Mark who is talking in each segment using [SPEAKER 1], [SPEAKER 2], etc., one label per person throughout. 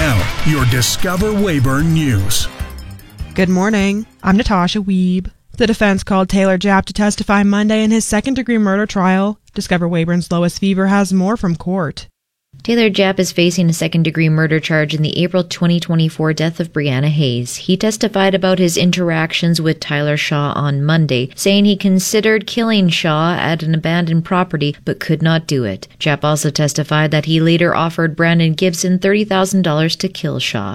[SPEAKER 1] Now, your Discover Weyburn News.
[SPEAKER 2] Good morning. I'm Natasha Wiebe. The defense called Taylor Japp to testify Monday in his second-degree murder trial. Discover Weyburn's Lois Fever has more from court.
[SPEAKER 3] Taylor Japp is facing a second-degree murder charge in the April 2024 death of Brianna Hayes. He testified about his interactions with Tyler Shaw on Monday, saying he considered killing Shaw at an abandoned property but could not do it. Japp also testified that he later offered Brandon Gibson $30,000 to kill Shaw.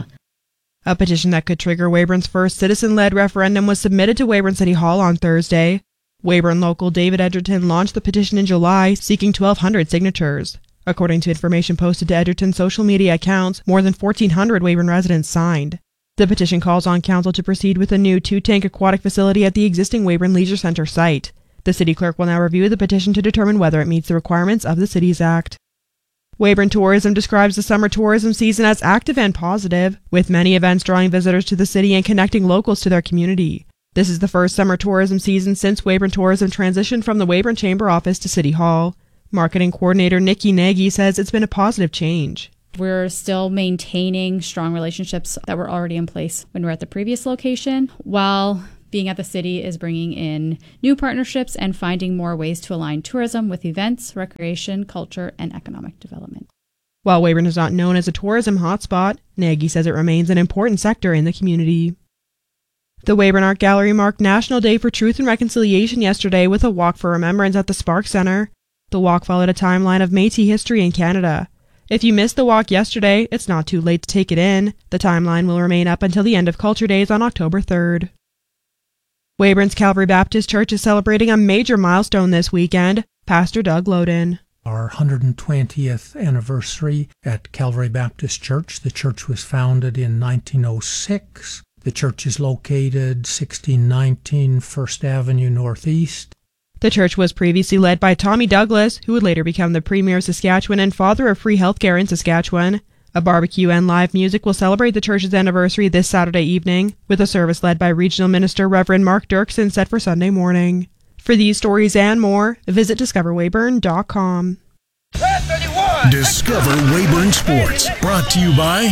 [SPEAKER 2] A petition that could trigger Weyburn's first citizen-led referendum was submitted to Weyburn City Hall on Thursday. Weyburn local David Edgerton launched the petition in July, seeking 1,200 signatures. According to information posted to Edgerton's social media accounts, more than 1,400 Weyburn residents signed. The petition calls on council to proceed with a new 2-tank aquatic facility at the existing Weyburn Leisure Center site. The city clerk will now review the petition to determine whether it meets the requirements of the Cities Act. Weyburn Tourism describes the summer tourism season as active and positive, with many events drawing visitors to the city and connecting locals to their community. This is the first summer tourism season since Weyburn Tourism transitioned from the Weyburn Chamber office to City Hall. Marketing coordinator Nikki Nagy says it's been a positive change.
[SPEAKER 4] We're still maintaining strong relationships that were already in place when we were at the previous location, while being at the city is bringing in new partnerships and finding more ways to align tourism with events, recreation, culture, and economic development.
[SPEAKER 2] While Weyburn is not known as a tourism hotspot, Nagy says it remains an important sector in the community. The Weyburn Art Gallery marked National Day for Truth and Reconciliation yesterday with a walk for remembrance at the Spark Centre. The walk followed a timeline of Métis history in Canada. If you missed the walk yesterday, it's not too late to take it in. The timeline will remain up until the end of Culture Days on October 3rd. Weyburn's Calvary Baptist Church is celebrating a major milestone this weekend. Pastor Doug Loden.
[SPEAKER 5] Our 120th anniversary at Calvary Baptist Church. The church was founded in 1906. The church is located 1619 First Avenue Northeast.
[SPEAKER 2] The church was previously led by Tommy Douglas, who would later become the Premier of Saskatchewan and father of free healthcare in Saskatchewan. A barbecue and live music will celebrate the church's anniversary this Saturday evening, with a service led by Regional Minister Reverend Mark Dirksen set for Sunday morning. For these stories and more, visit discoverweyburn.com.
[SPEAKER 1] Discover Weyburn Sports, brought to you by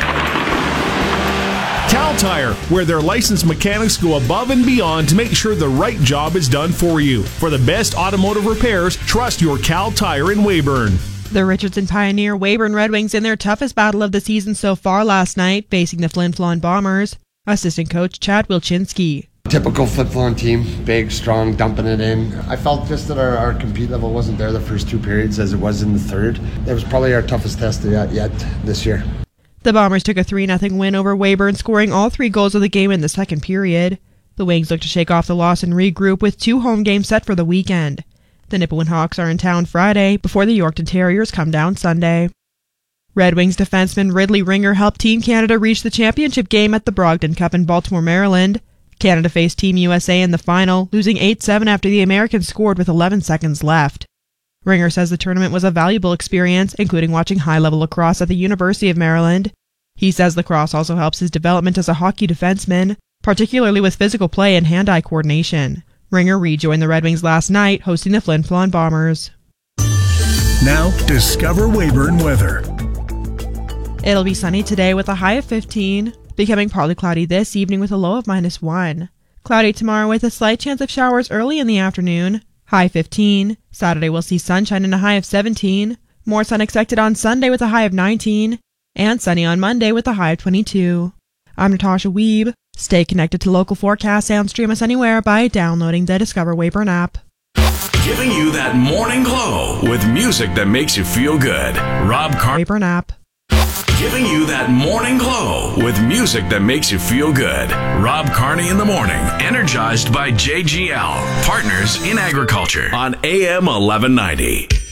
[SPEAKER 6] Cal Tire, where their licensed mechanics go above and beyond to make sure the right job is done for you. For the best automotive repairs, trust your Cal Tire in Weyburn.
[SPEAKER 2] The Richardson Pioneer Weyburn Red Wings in their toughest battle of the season so far last night, facing the Flin Flon Bombers. Assistant coach Chad Wilczynski.
[SPEAKER 7] Typical Flin Flon team, big, strong, dumping it in. I felt just that our compete level wasn't there the first two periods as it was in the third. It was probably our toughest test yet this year.
[SPEAKER 2] The Bombers took a 3-0 win over Weyburn, scoring all 3 goals of the game in the second period. The Wings look to shake off the loss and regroup with 2 home games set for the weekend. The Nipawin Hawks are in town Friday before the Yorkton Terriers come down Sunday. Red Wings defenseman Ridley Ringer helped Team Canada reach the championship game at the Brogdon Cup in Baltimore, Maryland. Canada faced Team USA in the final, losing 8-7 after the Americans scored with 11 seconds left. Ringer says the tournament was a valuable experience, including watching high-level lacrosse at the University of Maryland. He says lacrosse also helps his development as a hockey defenseman, particularly with physical play and hand-eye coordination. Ringer rejoined the Red Wings last night, hosting the Flin Flon Bombers.
[SPEAKER 1] Now, Discover Weyburn weather.
[SPEAKER 2] It'll be sunny today with a high of 15, becoming partly cloudy this evening with a low of -1. Cloudy tomorrow with a slight chance of showers early in the afternoon, high 15. Saturday we'll see sunshine and a high of 17. More sun expected on Sunday with a high of 19. And sunny on Monday with a high of 22. I'm Natasha Wiebe. Stay connected to local forecasts and stream us anywhere by downloading the Discover Weyburn app.
[SPEAKER 8] Giving you that morning glow with music that makes you feel good. Rob Carney.
[SPEAKER 2] Weyburn app.
[SPEAKER 8] Giving you that morning glow with music that makes you feel good. Rob Carney in the morning. Energized by JGL. Partners in Agriculture on AM 1190.